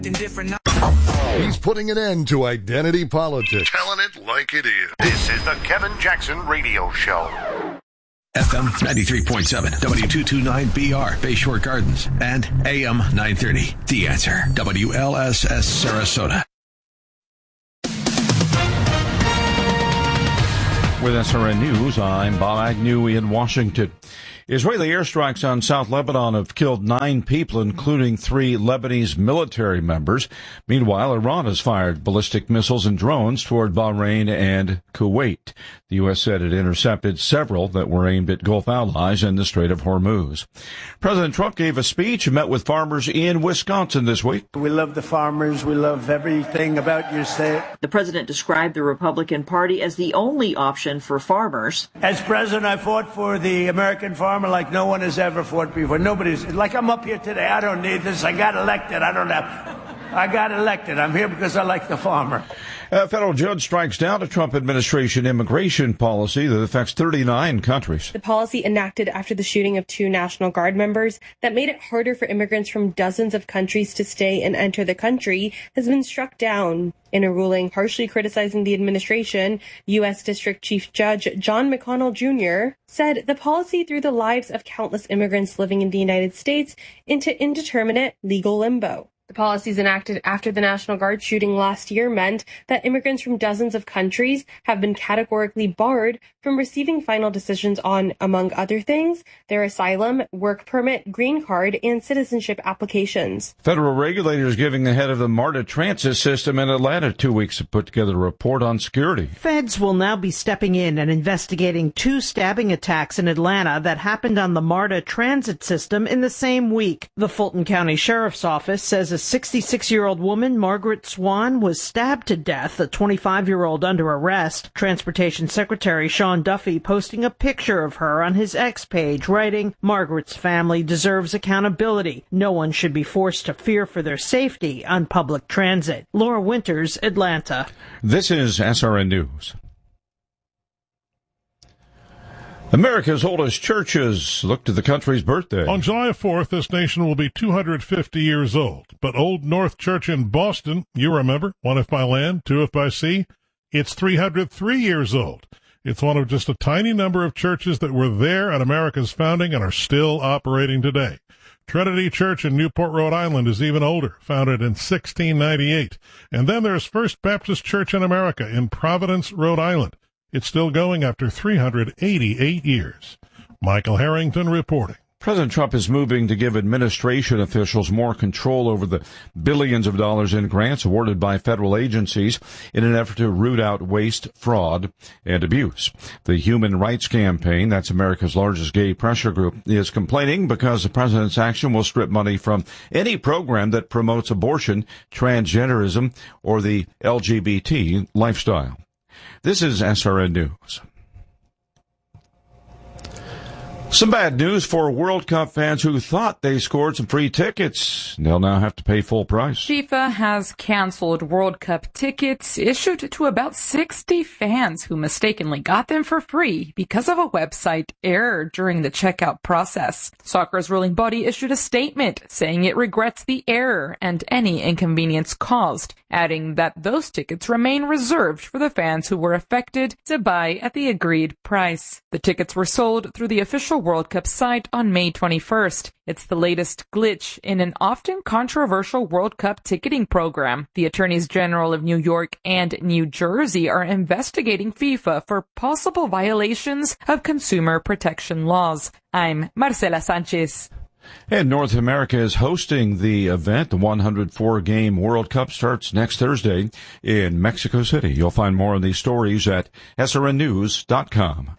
He's putting an end to identity politics. Telling it like it is. This is the Kevin Jackson Radio Show. FM 93.7, W229BR, Bayshore Gardens, and AM 930. The Answer, WLSS Sarasota. With SRN News, I'm Bob Agnew in Washington. Israeli airstrikes on South Lebanon have killed 9 people, including 3 Lebanese military members. Meanwhile, Iran has fired ballistic missiles and drones toward Bahrain and Kuwait. The U.S. said it intercepted several that were aimed at Gulf allies in the Strait of Hormuz. President Trump gave a speech and met with farmers in Wisconsin this week. We love the farmers. We love everything about your state. The president described the Republican Party as the only option for farmers. As president, I fought for the American farmer like no one has ever fought before. Nobody's, like I'm up here today. I don't need this. I got elected. I got elected. I'm here because I like the farmer. A federal judge strikes down a Trump administration immigration policy that affects 39 countries. The policy enacted after the shooting of 2 National Guard members that made it harder for immigrants from dozens of countries to stay and enter the country has been struck down. In a ruling harshly criticizing the administration, U.S. District Chief Judge John McConnell Jr. said the policy threw the lives of countless immigrants living in the United States into indeterminate legal limbo. The policies enacted after the National Guard shooting last year meant that immigrants from dozens of countries have been categorically barred from receiving final decisions on, among other things, their asylum, work permit, green card, and citizenship applications. Federal regulators giving the head of the MARTA transit system in Atlanta 2 weeks to put together a report on security. Feds will now be stepping in and investigating 2 stabbing attacks in Atlanta that happened on the MARTA transit system in the same week. The Fulton County Sheriff's Office says a 66-year-old woman, Margaret Swan, was stabbed to death, a 25-year-old under arrest. Transportation Secretary Sean Duffy posting a picture of her on his X page, writing, "Margaret's family deserves accountability. No one should be forced to fear for their safety on public transit." Laura Winters, Atlanta. This is SRN News. America's oldest churches look to the country's birthday. On July 4th, this nation will be 250 years old. But Old North Church in Boston, you remember, one if by land, two if by sea, it's 303 years old. It's one of just a tiny number of churches that were there at America's founding and are still operating today. Trinity Church in Newport, Rhode Island is even older, founded in 1698. And then there's First Baptist Church in America in Providence, Rhode Island. It's still going after 388 years. Michael Harrington reporting. President Trump is moving to give administration officials more control over the billions of dollars in grants awarded by federal agencies in an effort to root out waste, fraud, and abuse. The Human Rights Campaign, that's America's largest gay pressure group, is complaining because the president's action will strip money from any program that promotes abortion, transgenderism, or the LGBT lifestyle. This is SRN News. Some bad news for World Cup fans who thought they scored some free tickets. They'll now have to pay full price. FIFA has canceled World Cup tickets issued to about 60 fans who mistakenly got them for free because of a website error during the checkout process. Soccer's ruling body issued a statement saying it regrets the error and any inconvenience caused, adding that those tickets remain reserved for the fans who were affected to buy at the agreed price. The tickets were sold through the official World Cup site on May 21st. It's the latest glitch in an often controversial World Cup ticketing program. The attorneys general of New York and New Jersey are investigating FIFA for possible violations of consumer protection laws. I'm Marcela Sanchez. And North America is hosting the event. The 104-game World Cup starts next Thursday in Mexico City. You'll find more on these stories at srnnews.com.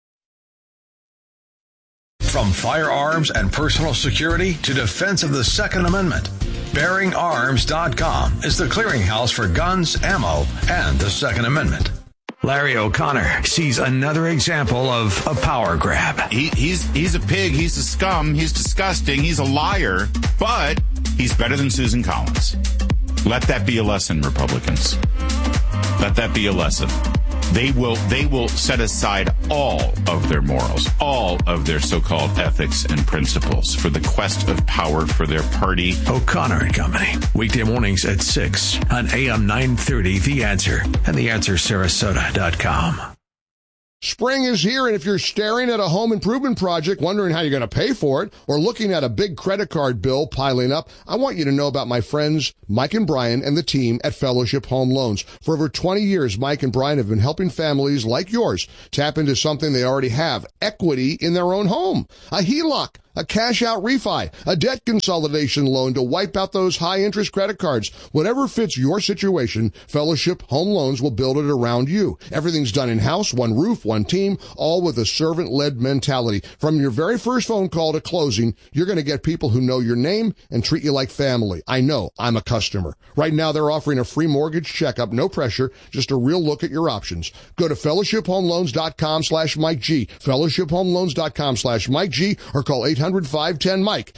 From firearms and personal security to defense of the Second Amendment, BearingArms.com is the clearinghouse for guns, ammo, and the Second Amendment. Larry O'Connor sees another example of a power grab. He's a pig. He's a scum. He's disgusting. He's a liar. But he's better than Susan Collins. Let that be a lesson, Republicans. Let that be a lesson. They will set aside all of their morals, all of their so-called ethics and principles for the quest of power for their party. O'Connor and Company. Weekday mornings at 6 on AM 930 The Answer and TheAnswerSarasota.com. Spring is here, and if you're staring at a home improvement project, wondering how you're going to pay for it, or looking at a big credit card bill piling up, I want you to know about my friends Mike and Brian and the team at Fellowship Home Loans. For over 20 years, Mike and Brian have been helping families like yours tap into something they already have, equity in their own home. A HELOC, a cash-out refi, a debt consolidation loan to wipe out those high-interest credit cards. Whatever fits your situation, Fellowship Home Loans will build it around you. Everything's done in-house, one roof, one team, all with a servant-led mentality. From your very first phone call to closing, you're going to get people who know your name and treat you like family. I know. I'm a customer. Right now, they're offering a free mortgage checkup, no pressure, just a real look at your options. Go to fellowshiphomeloans.com/Mike G, fellowshiphomeloans.com/Mike G, or call 800-510-MIKE,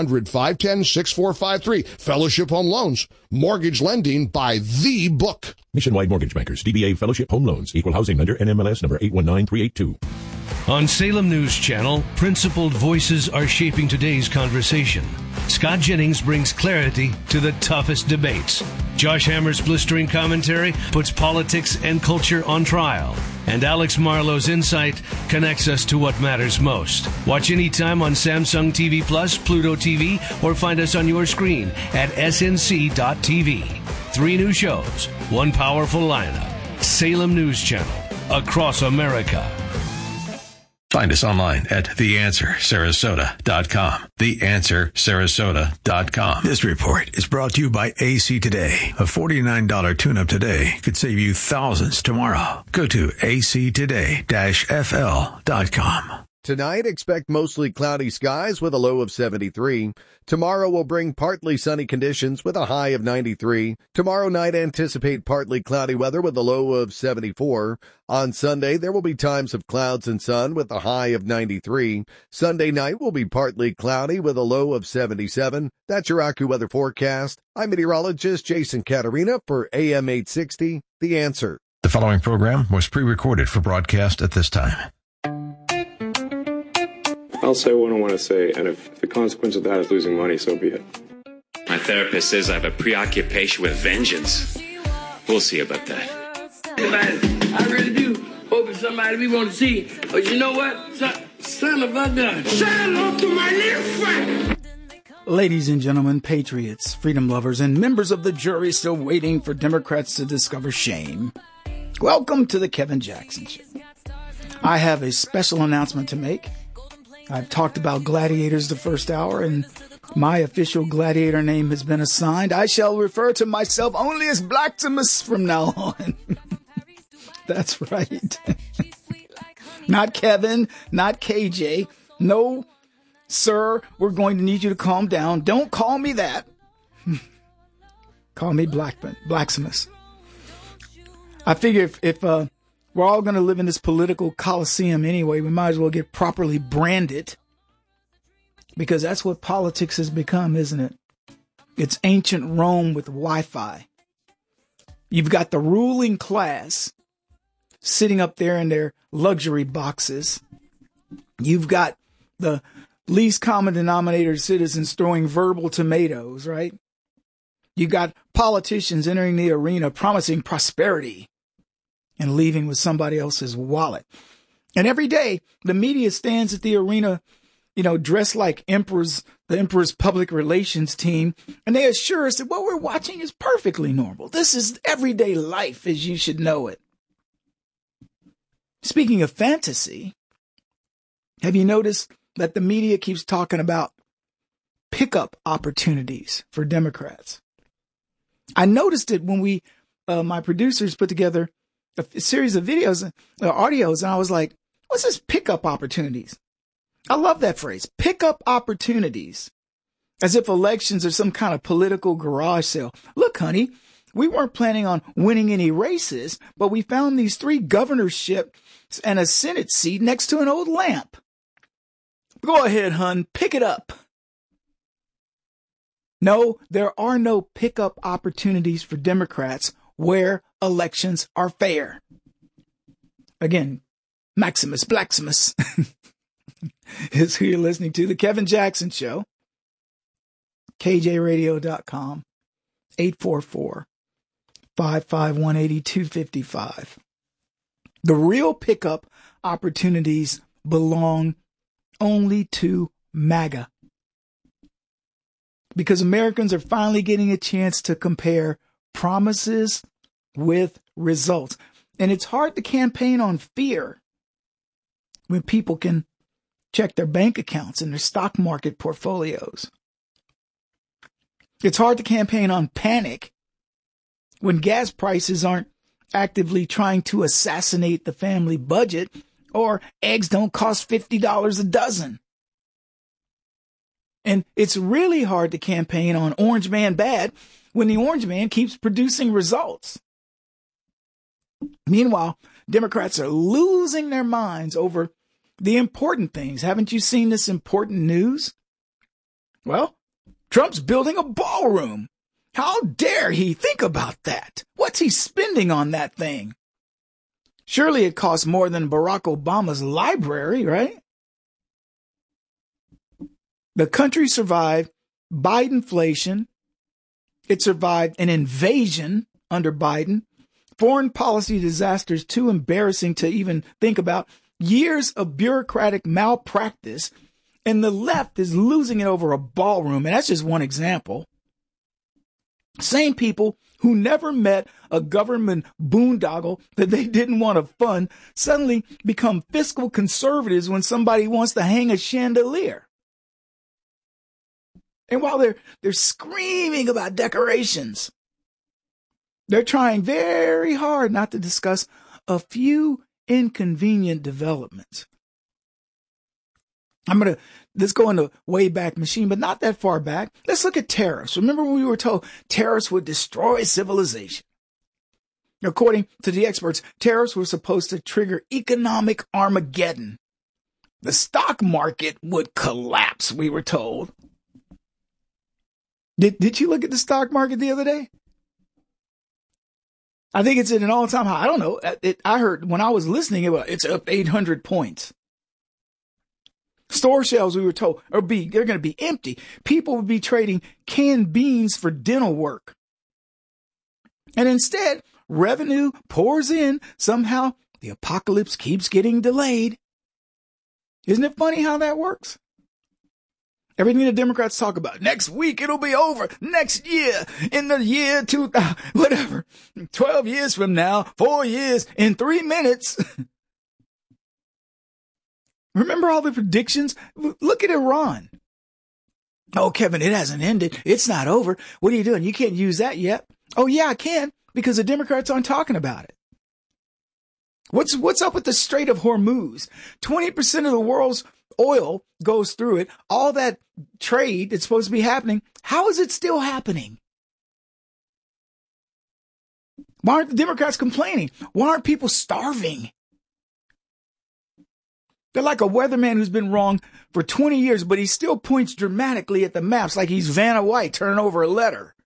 800-510-6453. Fellowship Home Loans, mortgage lending by the book. Nationwide Mortgage Bankers, DBA Fellowship Home Loans, Equal Housing Lender, NMLS number 819382. On Salem News Channel, principled voices are shaping today's conversation. Scott Jennings brings clarity to the toughest debates. Josh Hammer's blistering commentary puts politics and culture on trial. And Alex Marlowe's insight connects us to what matters most. Watch anytime on Samsung TV Plus, Pluto TV, or find us on your screen at snc.tv. 3 new shows, 1 powerful lineup. Salem News Channel, across America. Find us online at TheAnswerSarasota.com. TheAnswerSarasota.com. This report is brought to you by AC Today. A $49 tune-up today could save you thousands tomorrow. Go to actoday-fl.com. Tonight, expect mostly cloudy skies with a low of 73. Tomorrow will bring partly sunny conditions with a high of 93. Tomorrow night, anticipate partly cloudy weather with a low of 74. On Sunday, there will be times of clouds and sun with a high of 93. Sunday night will be partly cloudy with a low of 77. That's your AccuWeather forecast. I'm meteorologist Jason Caterina for AM 860, The Answer. The following program was pre-recorded for broadcast at this time. I'll say what I want to say, and if the consequence of that is losing money, so be it. My therapist says I have a preoccupation with vengeance. We'll see about that. I really do hope it's somebody we want to see. But you know what? Son of a gun. Say hello to my little friend. Ladies and gentlemen, patriots, freedom lovers, and members of the jury still waiting for Democrats to discover shame. Welcome to the Kevin Jackson Show. I have a special announcement to make. I've talked about gladiators the first hour, and my official gladiator name has been assigned. I shall refer to myself only as Blaximus from now on. That's right. Not Kevin, not KJ. No, sir, we're going to need you to calm down. Don't call me that. Call me Blaximus. I figure if we're all going to live in this political coliseum anyway, we might as well get properly branded, because that's what politics has become, isn't it? It's ancient Rome with Wi-Fi. You've got the ruling class sitting up there in their luxury boxes. You've got the least common denominator citizens throwing verbal tomatoes, right? You got politicians entering the arena promising prosperity and leaving with somebody else's wallet. And every day, the media stands at the arena, dressed like the emperor's public relations team, and they assure us that what we're watching is perfectly normal. This is everyday life as you should know it. Speaking of fantasy, have you noticed that the media keeps talking about pickup opportunities for Democrats? I noticed it when my producers put together a series of videos, audios, and I was like, what's this pickup opportunities? I love that phrase, pickup opportunities, as if elections are some kind of political garage sale. Look, honey, we weren't planning on winning any races, but we found these 3 governorships and a Senate seat next to an old lamp. Go ahead, hun, pick it up. No, there are no pickup opportunities for Democrats where elections are fair. Again, Maximus Blaximus is who you're listening to. The Kevin Jackson Show. KJRadio.com. 844-551-8255. The real pickup opportunities belong only to MAGA. Because Americans are finally getting a chance to compare promises with results. And it's hard to campaign on fear when people can check their bank accounts and their stock market portfolios. It's hard to campaign on panic when gas prices aren't actively trying to assassinate the family budget or eggs don't cost $50 a dozen. And it's really hard to campaign on Orange Man bad when the Orange Man keeps producing results. Meanwhile, Democrats are losing their minds over the important things. Haven't you seen this important news? Well, Trump's building a ballroom. How dare he think about that? What's he spending on that thing? Surely it costs more than Barack Obama's library, right? The country survived Bidenflation. It survived an invasion under Biden. Foreign policy disasters too embarrassing to even think about. Years of bureaucratic malpractice. And the left is losing it over a ballroom. And that's just one example. Same people who never met a government boondoggle that they didn't want to fund suddenly become fiscal conservatives when somebody wants to hang a chandelier. And while they're screaming about decorations, they're trying very hard not to discuss a few inconvenient developments. Let's go in the way back machine, but not that far back. Let's look at tariffs. Remember when we were told tariffs would destroy civilization? According to the experts, tariffs were supposed to trigger economic Armageddon. The stock market would collapse, we were told. Did you look at the stock market the other day? I think it's at an all-time high. I don't know. I heard when I was listening, it's up 800 points. Store shelves, we were told, they're going to be empty. People would be trading canned beans for dental work. And instead, revenue pours in. Somehow, the apocalypse keeps getting delayed. Isn't it funny how that works? Everything the Democrats talk about. Next week, it'll be over. Next year, in the year 2000, whatever. 12 years from now, 4 years, in 3 minutes. Remember all the predictions? Look at Iran. Oh, Kevin, it hasn't ended. It's not over. What are you doing? You can't use that yet. Oh, yeah, I can, because the Democrats aren't talking about it. What's up with the Strait of Hormuz? 20% of the world's oil goes through it. All that trade that's supposed to be happening. How is it still happening? Why aren't the Democrats complaining? Why aren't people starving? They're like a weatherman who's been wrong for 20 years, but he still points dramatically at the maps like he's Vanna White turning over a letter.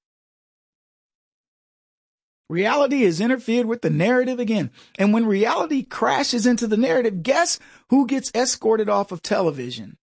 Reality has interfered with the narrative again. And when reality crashes into the narrative, guess who gets escorted off of television?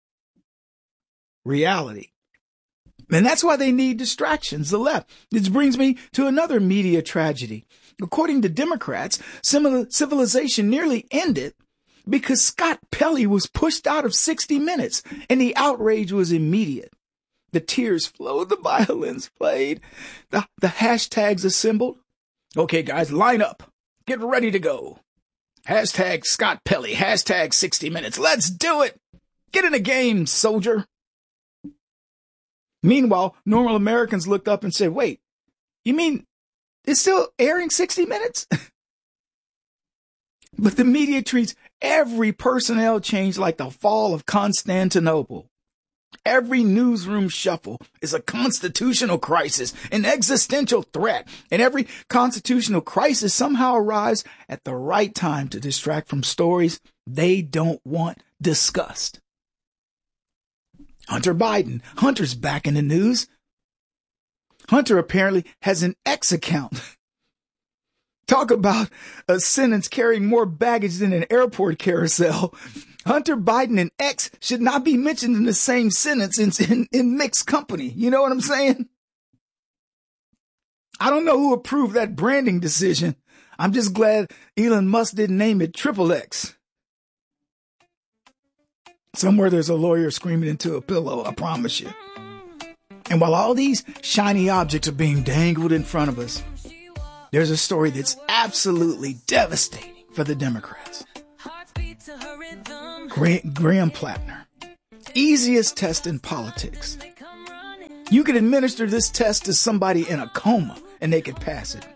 Reality. And that's why they need distractions, the left. This brings me to another media tragedy. According to Democrats, civilization nearly ended because Scott Pelley was pushed out of 60 Minutes, and the outrage was immediate. The tears flowed, the violins played, the hashtags assembled. Okay, guys, line up. Get ready to go. Hashtag Scott Pelley, hashtag 60 Minutes. Let's do it. Get in the game, soldier. Meanwhile, normal Americans looked up and said, wait, you mean it's still airing 60 Minutes? But the media treats every personnel change like the fall of Constantinople. Every newsroom shuffle is a constitutional crisis, an existential threat, and every constitutional crisis somehow arrives at the right time to distract from stories they don't want discussed. Hunter Biden. Hunter's back in the news. Hunter apparently has an X account Talk about a sentence carrying more baggage than an airport carousel. Hunter Biden and X should not be mentioned in the same sentence in mixed company. You know what I'm saying? I don't know who approved that branding decision. I'm just glad Elon Musk didn't name it Triple X. Somewhere there's a lawyer screaming into a pillow, I promise you. And while all these shiny objects are being dangled in front of us, there's a story that's absolutely devastating for the Democrats. Graham Plattner. Easiest test in politics. You could administer this test to somebody in a coma and they could pass it.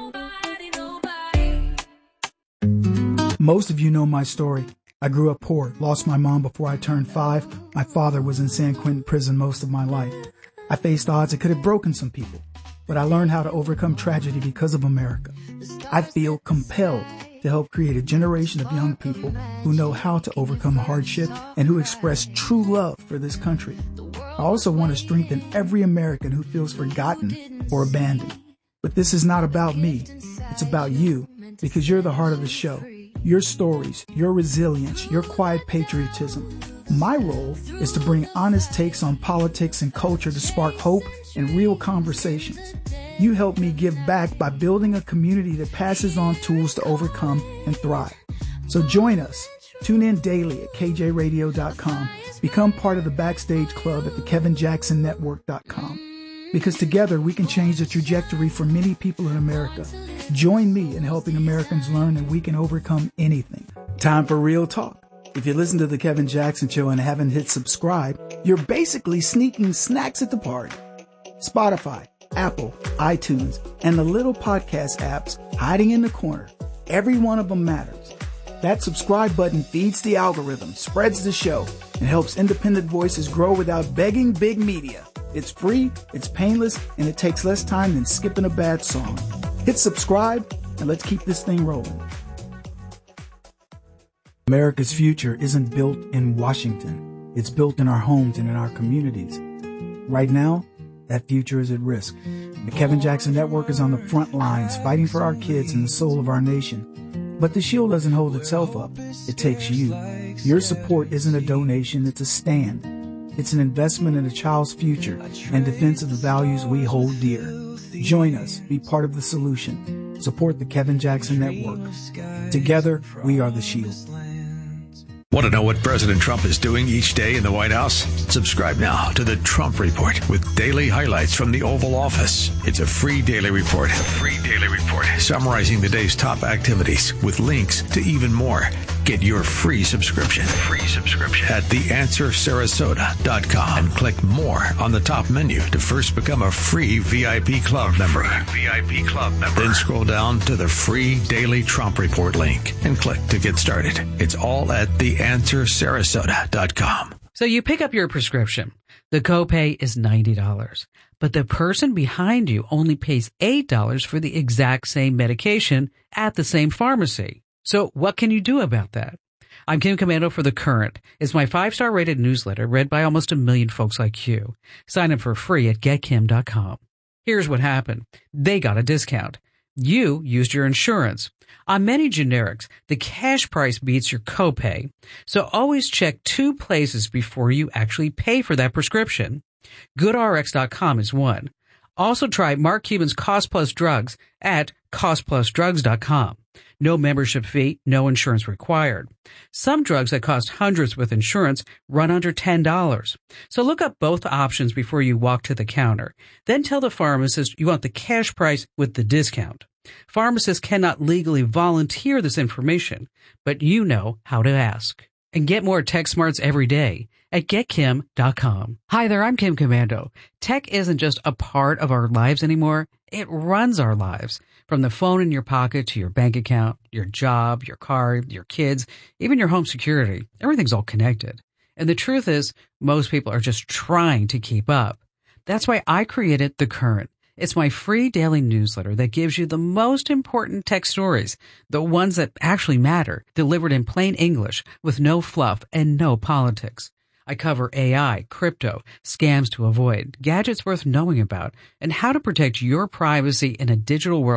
Most of you know my story. I grew up poor, lost my mom before I turned 5. My father was in San Quentin prison most of my life. I faced odds that could have broken some people, but I learned how to overcome tragedy because of America. I feel compelled to help create a generation of young people who know how to overcome hardship and who express true love for this country. I also want to strengthen every American who feels forgotten or abandoned. But this is not about me. It's about you, because you're the heart of the show. Your stories, your resilience, your quiet patriotism. My role is to bring honest takes on politics and culture to spark hope and real conversations. You help me give back by building a community that passes on tools to overcome and thrive. So join us. Tune in daily at kjradio.com. Become part of the Backstage Club at thekevinjacksonnetwork.com. Because together we can change the trajectory for many people in America. Join me in helping Americans learn that we can overcome anything. Time for real talk. If you listen to The Kevin Jackson Show and haven't hit subscribe, you're basically sneaking snacks at the party. Spotify, Apple, iTunes, and the little podcast apps hiding in the corner. Every one of them matters. That subscribe button feeds the algorithm, spreads the show, and helps independent voices grow without begging big media. It's free, it's painless, and it takes less time than skipping a bad song. Hit subscribe, and let's keep this thing rolling. America's future isn't built in Washington. It's built in our homes and in our communities. Right now, that future is at risk. The Kevin Jackson Network is on the front lines, fighting for our kids and the soul of our nation. But the shield doesn't hold itself up. It takes you. Your support isn't a donation, it's a stand. It's an investment in a child's future and defense of the values we hold dear. Join us. Be part of the solution. Support the Kevin Jackson Network. Together, we are the shield. Want to know what President Trump is doing each day in the White House? Subscribe now to the Trump Report with daily highlights from the Oval Office. It's a free daily report. Summarizing the day's top activities with links to even more. Get your free subscription at theanswersarasota.com and click more on the top menu to first become a free VIP Club member. Then scroll down to the free daily Trump Report link and click to get started. It's all at theanswersarasota.com. So you pick up your prescription. The copay is $90, but the person behind you only pays $8 for the exact same medication at the same pharmacy. So what can you do about that? I'm Kim Komando for The Current. It's my 5-star rated newsletter read by almost 1 million folks like you. Sign up for free at getkim.com. Here's what happened. They got a discount. You used your insurance. On many generics, the cash price beats your copay. So always check 2 places before you actually pay for that prescription. GoodRx.com is one. Also try Mark Cuban's Cost Plus Drugs at costplusdrugs.com. No membership fee, no insurance required. Some drugs that cost hundreds with insurance run under $10. So look up both options before you walk to the counter. Then tell the pharmacist you want the cash price with the discount. Pharmacists cannot legally volunteer this information, but you know how to ask. And get more tech smarts every day at getkim.com. Hi there, I'm Kim Komando. Tech isn't just a part of our lives anymore. It runs our lives. From the phone in your pocket to your bank account, your job, your car, your kids, even your home security. Everything's all connected. And the truth is, most people are just trying to keep up. That's why I created The Current. It's my free daily newsletter that gives you the most important tech stories, the ones that actually matter, delivered in plain English with no fluff and no politics. I cover AI, crypto, scams to avoid, gadgets worth knowing about, and how to protect your privacy in a digital world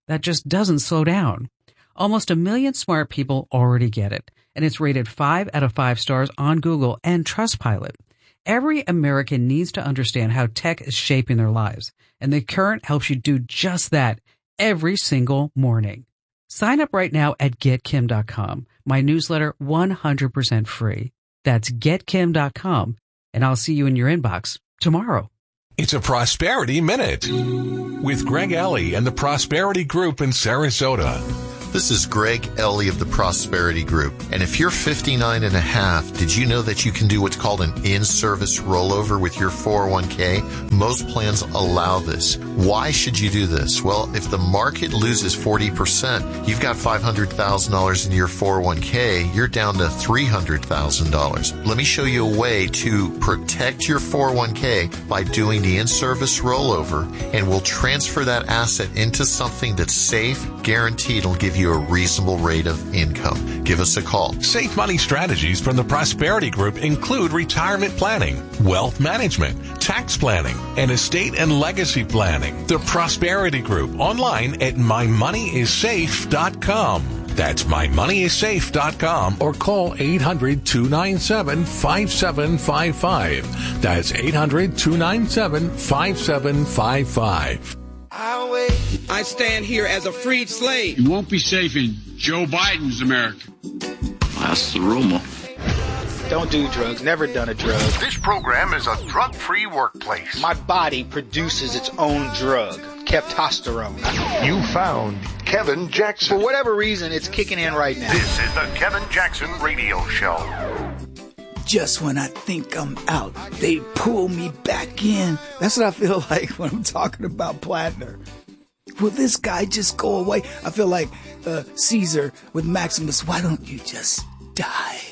that just doesn't slow down. Almost 1 million smart people already get it, and it's rated 5 out of 5 stars on Google and Trustpilot. Every American needs to understand how tech is shaping their lives, and The Current helps you do just that every single morning. Sign up right now at GetKim.com. My newsletter 100% free. That's GetKim.com, and I'll see you in your inbox tomorrow. It's a Prosperity Minute with Greg Ellie and the Prosperity Group in Sarasota. This is Greg Ellie of the Prosperity Group. And if you're 59 and a half, did you know that you can do what's called an in-service rollover with your 401k? Most plans allow this. Why should you do this? Well, if the market loses 40%, you've got $500,000 in your 401k, you're down to $300,000. Let me show you a way to protect your 401k by doing the in-service rollover, and we'll transfer that asset into something that's safe, guaranteed, will give you a reasonable rate of income. Give us a call. Safe money strategies from the Prosperity Group include retirement planning, wealth management, tax planning, and estate and legacy planning. The Prosperity Group, online at mymoneyissafe.com. That's mymoneyissafe.com, or call 800-297-5755. That's 800-297-5755. I stand here as a freed slave. You won't be safe in Joe Biden's America. That's the rumor. Don't do drugs. Never done a drug. This program is a drug-free workplace. My body produces its own drug, testosterone. You found Kevin Jackson. For whatever reason, it's kicking in right now. This is the Kevin Jackson Radio Show. Just when I think I'm out, they pull me back in. That's what I feel like when I'm talking about Plattner. Will this guy just go away? I feel like Caesar with Maximus. Why don't you just die?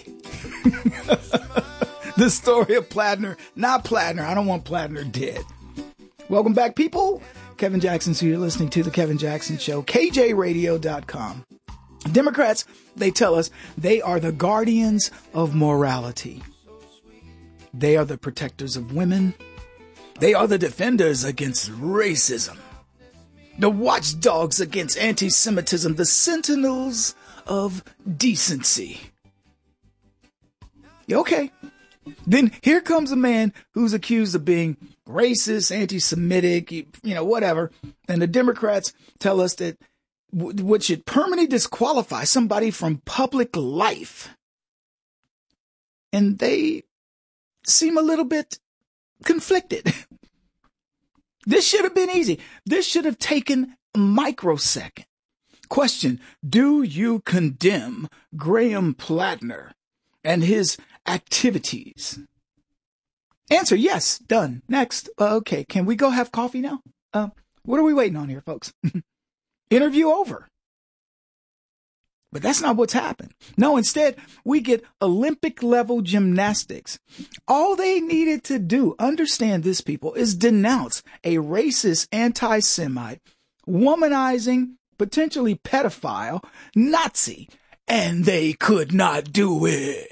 The story of Plattner. Not Plattner. I don't want Plattner dead. Welcome back, people. Kevin Jackson, so you're listening to The Kevin Jackson Show. KJRadio.com. Democrats, they tell us they are the guardians of morality. They are the protectors of women. They are the defenders against racism. The watchdogs against anti-Semitism. The sentinels of decency. Okay. Then here comes a man who's accused of being racist, anti-Semitic, whatever. And the Democrats tell us that what should permanently disqualify somebody from public life. And they seem a little bit conflicted. This should have been easy. This should have taken a microsecond. Question: do you condemn Graham Plattner and his activities? Answer: yes. Done. Next. Okay. Can we go have coffee now? What are we waiting on here, folks? Interview over. But that's not what's happened. No, instead, we get Olympic level gymnastics. All they needed to do, understand this, people, is denounce a racist anti-Semite, womanizing, potentially pedophile, Nazi, and they could not do it.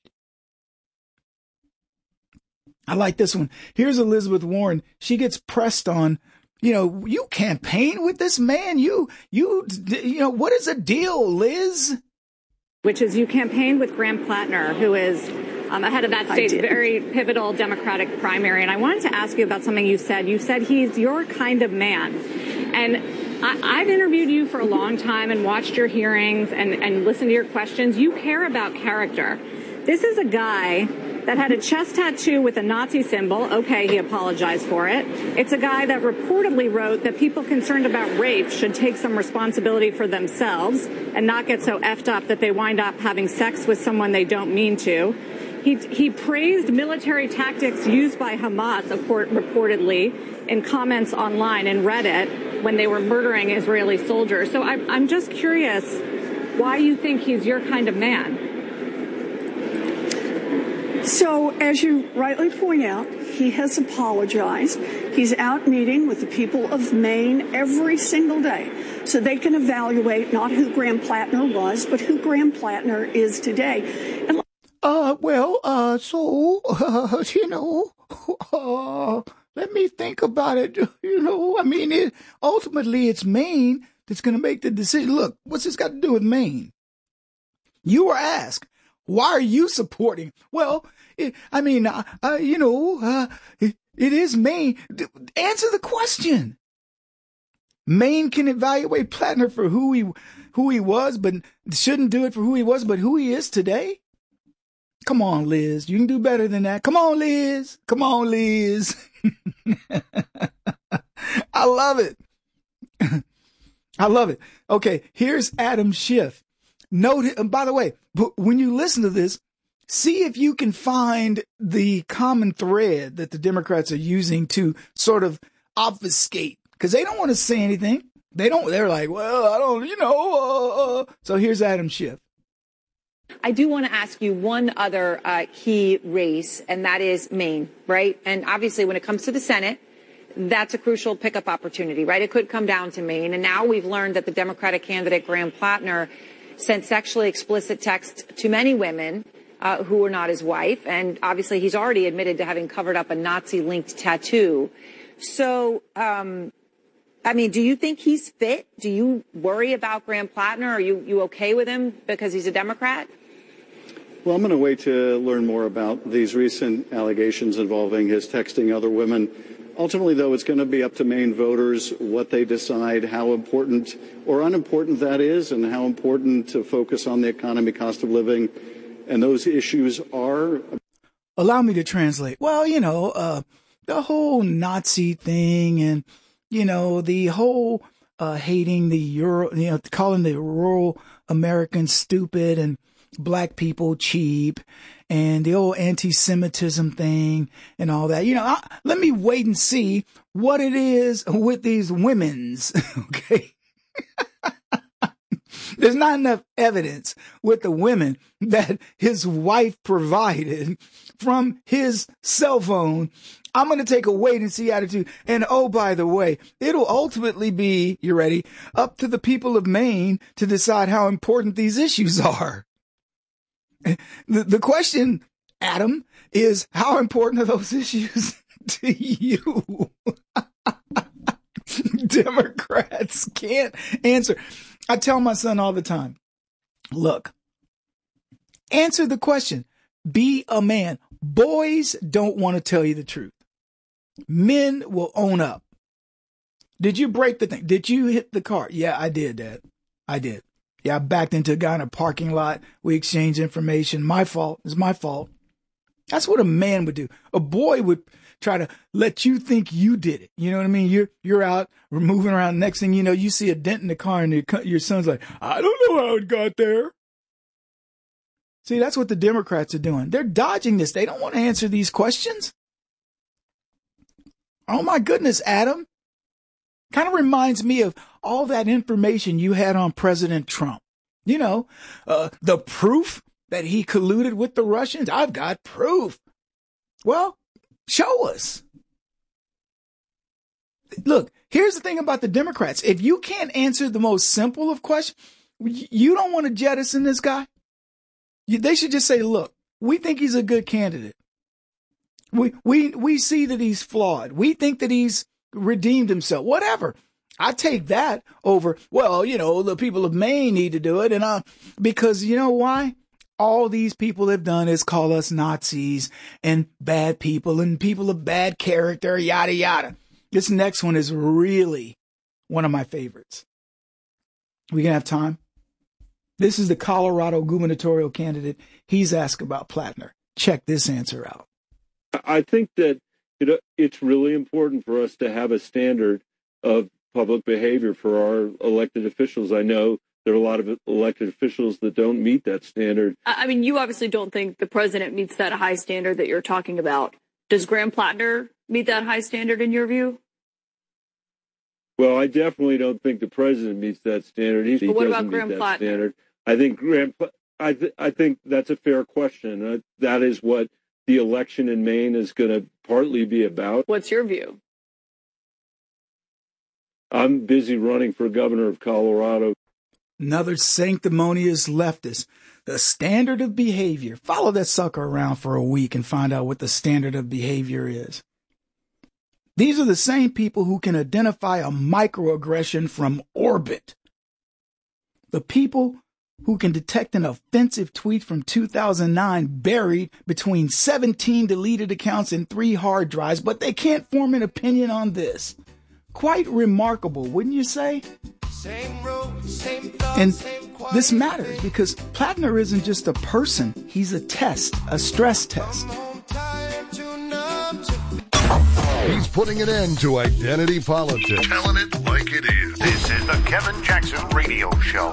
I like this one. Here's Elizabeth Warren. She gets pressed on, you campaign with this man. You what is the deal, Liz? Which is you campaigned with Graham Plattner, who is ahead of that state's very pivotal Democratic primary. And I wanted to ask you about something you said. You said he's your kind of man. And I've interviewed you for a long time and watched your hearings and listened to your questions. You care about character. This is a guy that had a chest tattoo with a Nazi symbol. Okay, he apologized for it. It's a guy that reportedly wrote that people concerned about rape should take some responsibility for themselves and not get so effed up that they wind up having sex with someone they don't mean to. He praised military tactics used by Hamas, reportedly, in comments online and Reddit when they were murdering Israeli soldiers. So I'm just curious why you think he's your kind of man. So, as you rightly point out, he has apologized. He's out meeting with the people of Maine every single day so they can evaluate not who Graham Plattner was, but who Graham Plattner is today. And let me think about it. Ultimately it's Maine that's going to make the decision. Look, what's this got to do with Maine? You were asked, why are you supporting? Well, it is Maine. Answer the question. Maine can evaluate Plattner for who he was, but shouldn't do it for who he was, but who he is today. Come on, Liz. You can do better than that. Come on, Liz. Come on, Liz. I love it. I love it. Okay, here's Adam Schiff. Note, and by the way, when you listen to this, see if you can find the common thread that the Democrats are using to sort of obfuscate, because they don't want to say anything. They're like, well, I don't, So here's Adam Schiff. I do want to ask you one other key race, and that is Maine, right? And obviously when it comes to the Senate, that's a crucial pickup opportunity, right? It could come down to Maine. And now we've learned that the Democratic candidate, Graham Plattner, sent sexually explicit texts to many women who were not his wife. And obviously he's already admitted to having covered up a Nazi-linked tattoo. So, do you think he's fit? Do you worry about Graham Plattner? Are you okay with him because he's a Democrat? Well, I'm going to wait to learn more about these recent allegations involving his texting other women. Ultimately, though, it's going to be up to Maine voters what they decide, how important or unimportant that is, and how important to focus on the economy, cost of living, and those issues are. Allow me to translate. Well, the whole Nazi thing and, the whole hating the calling the rural Americans stupid and black people cheap and the old anti-Semitism thing and all that. Let me wait and see what it is with these women's, okay? There's not enough evidence with the women that his wife provided from his cell phone. I'm going to take a wait and see attitude. And oh, by the way, it'll ultimately be, you ready, up to the people of Maine to decide how important these issues are. The question, Adam, is how important are those issues to you? Democrats can't answer. I tell my son all the time, look, answer the question. Be a man. Boys don't want to tell you the truth. Men will own up. Did you break the thing? Did you hit the car? Yeah, I did, Dad. I did. Yeah, I backed into a guy in a parking lot. We exchanged information. My fault. It's my fault. That's what a man would do. A boy would try to let you think you did it. You know what I mean? You're out, we're moving around. Next thing you know, you see a dent in the car and your son's like, I don't know how it got there. See, that's what the Democrats are doing. They're dodging this. They don't want to answer these questions. Oh my goodness, Adam. Kind of reminds me of all that information you had on President Trump. The proof that he colluded with the Russians. I've got proof. Well, show us. Look, here's the thing about the Democrats. If you can't answer the most simple of questions, you don't want to jettison this guy. They should just say, look, we think he's a good candidate. We see that he's flawed. We think that he's redeemed himself, whatever. I take that over, the people of Maine need to do it. And because you know why? All these people have done is call us Nazis and bad people and people of bad character, yada, yada. This next one is really one of my favorites. We gonna have time? This is the Colorado gubernatorial candidate. He's asked about Plattner. Check this answer out. I think that it's really important for us to have a standard of public behavior for our elected officials. I know there are a lot of elected officials that don't meet that standard. You obviously don't think the president meets that high standard that you're talking about. Does Graham Plattner meet that high standard in your view? Well, I definitely don't think the president meets that standard. He what doesn't about meet Graham that Plattner? standard. I think that's a fair question. That is what the election in Maine is going to partly be about. What's your view? I'm busy running for governor of Colorado. Another sanctimonious leftist. The standard of behavior. Follow that sucker around for a week and find out what the standard of behavior is. These are the same people who can identify a microaggression from orbit. The people who can detect an offensive tweet from 2009 buried between 17 deleted accounts and 3 hard drives, but they can't form an opinion on this. Quite remarkable, wouldn't you say? And this matters because Plattner isn't just a person. He's a test, a stress test. He's putting an end to identity politics. Telling it like it is. This is the Kevin Jackson Radio Show.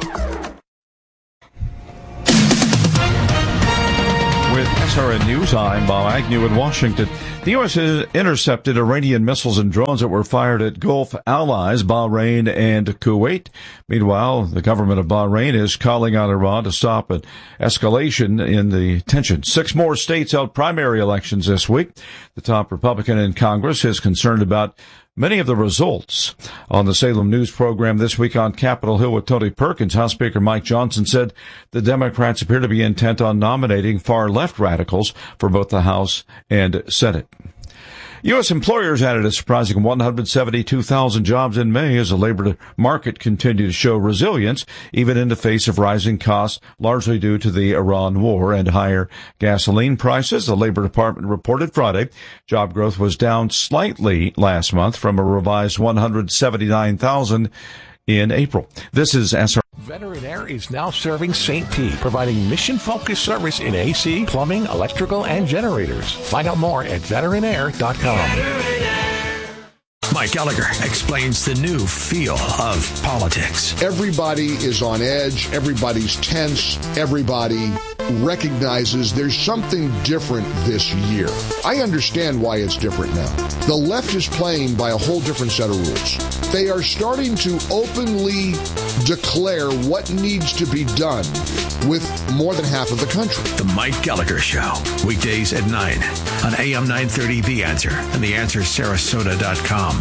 With SRN News, I'm Bob Agnew in Washington. The U.S. has intercepted Iranian missiles and drones that were fired at Gulf allies, Bahrain and Kuwait. Meanwhile, the government of Bahrain is calling on Iran to stop an escalation in the tension. 6 more states held primary elections this week. The top Republican in Congress is concerned about many of the results. On the Salem News program this week on Capitol Hill with Tony Perkins, House Speaker Mike Johnson said the Democrats appear to be intent on nominating far-left radicals for both the House and Senate. U.S. employers added a surprising 172,000 jobs in May as the labor market continued to show resilience, even in the face of rising costs, largely due to the Iran war and higher gasoline prices. The Labor Department reported Friday job growth was down slightly last month from a revised 179,000 in April. This is SR. Veteran Air is now serving St. Pete, providing mission-focused service in AC, plumbing, electrical, and generators. Find out more at veteranAir.com. Mike Gallagher explains the new feel of politics. Everybody is on edge. Everybody's tense. Everybody recognizes there's something different this year. I understand why it's different now. The left is playing by a whole different set of rules. They are starting to openly declare what needs to be done with more than half of the country. The Mike Gallagher Show, weekdays at 9 on AM 930 The Answer and TheAnswerSarasota.com.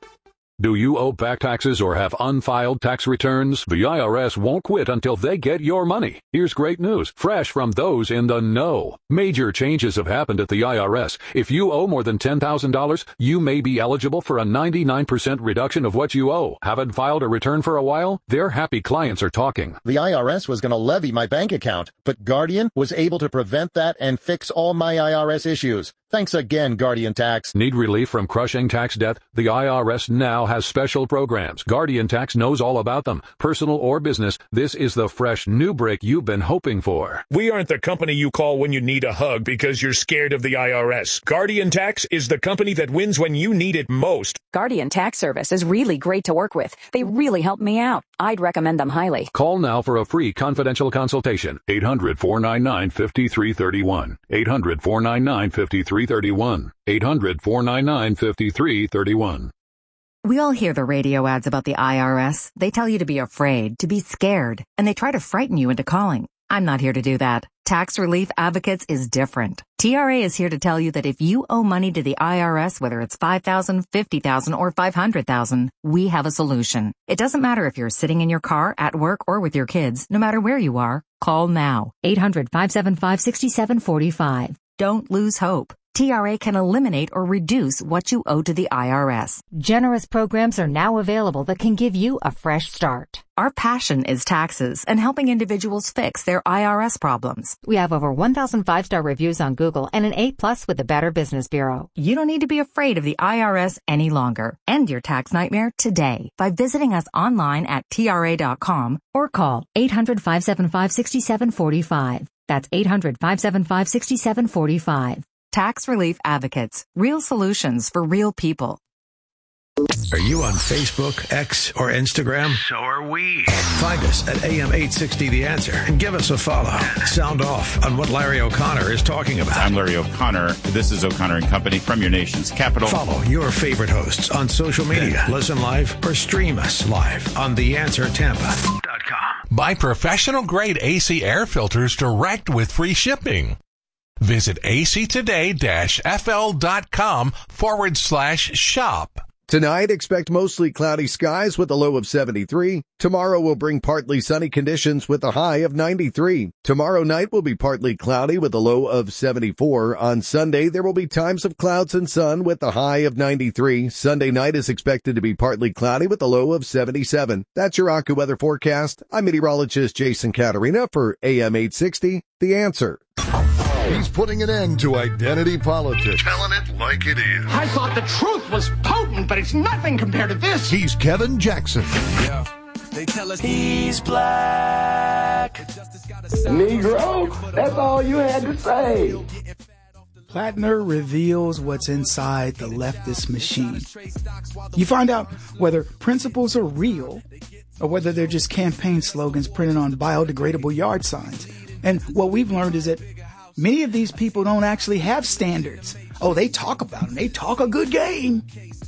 Do you owe back taxes or have unfiled tax returns? The IRS won't quit until they get your money. Here's great news, fresh from those in the know. Major changes have happened at the IRS. If you owe more than $10,000, you may be eligible for a 99% reduction of what you owe. Haven't filed a return for a while? Their happy clients are talking. The IRS was going to levy my bank account, but Guardian was able to prevent that and fix all my IRS issues. Thanks again, Guardian Tax. Need relief from crushing tax debt? The IRS now has special programs. Guardian Tax knows all about them. Personal or business, this is the fresh new break you've been hoping for. We aren't the company you call when you need a hug because you're scared of the IRS. Guardian Tax is the company that wins when you need it most. Guardian Tax Service is really great to work with. They really helped me out. I'd recommend them highly. Call now for a free confidential consultation. 800-499-5331. 800-499-5331. 800-499-5331. We all hear the radio ads about the IRS. They tell you to be afraid, to be scared, and they try to frighten you into calling. I'm not here to do that. Tax Relief Advocates is different. TRA is here to tell you that if you owe money to the IRS, whether it's $5,000, $50,000, or $500,000, we have a solution. It doesn't matter if you're sitting in your car, at work, or with your kids. No matter where you are, call now. 800-575-6745. Don't lose hope. TRA can eliminate or reduce what you owe to the IRS. Generous programs are now available that can give you a fresh start. Our passion is taxes and helping individuals fix their IRS problems. We have over 1,000 5-star reviews on Google and an A+ with the Better Business Bureau. You don't need to be afraid of the IRS any longer. End your tax nightmare today by visiting us online at TRA.com or call 800-575-6745. That's 800-575-6745. Tax Relief Advocates. Real solutions for real people. Are you on Facebook, X, or Instagram? So are we. Find us at AM860 The Answer and give us a follow. Sound off on what Larry O'Connor is talking about. I'm Larry O'Connor. This is O'Connor and Company from your nation's capital. Follow your favorite hosts on social media. Listen live or stream us live on TheAnswerTampa.com. Buy professional-grade AC air filters direct with free shipping. Visit actoday-fl.com/shop. Tonight, expect mostly cloudy skies with a low of 73. Tomorrow will bring partly sunny conditions with a high of 93. Tomorrow night will be partly cloudy with a low of 74. On Sunday, there will be times of clouds and sun with a high of 93. Sunday night is expected to be partly cloudy with a low of 77. That's your AccuWeather forecast. I'm meteorologist Jason Caterina for AM 860, The Answer. He's putting an end to identity politics. Telling it like it is. I thought the truth was potent, but it's nothing compared to this. He's Kevin Jackson. Yeah. They tell us he's black. Negro, that's all you had to say. Plattner reveals what's inside the leftist machine. You find out whether principles are real or whether they're just campaign slogans printed on biodegradable yard signs. And what we've learned is that many of these people don't actually have standards. Oh, they talk about them. They talk a good game.